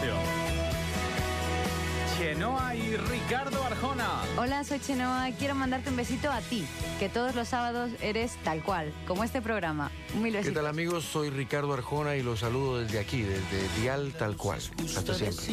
canción. Chenoa y Ricardo Arjona. Hola, soy Chenoa. Quiero mandarte un besito a ti, que todos los sábados eres tal cual, como este programa. Mil besitos. ¿Qué tal, amigos? Soy Ricardo Arjona y los saludo desde aquí, desde Dial Tal Cual. Hasta siempre.